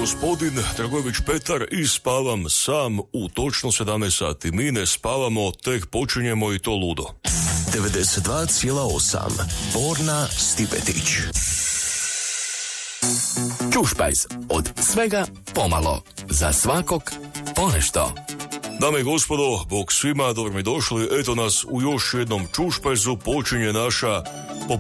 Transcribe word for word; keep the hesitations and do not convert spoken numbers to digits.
gospodin Dragojević Petar i spavam sam u točno sedamnaest sati. Mi ne spavamo, tek počinjemo i to ludo. devedeset dva zarez osam Borna Stipetić. Čušpajz, od svega pomalo, za svakog ponešto. Dame i gospodo, bog svima, dobro mi došli. Eto nas u još jednom čušpajzu, počinje naša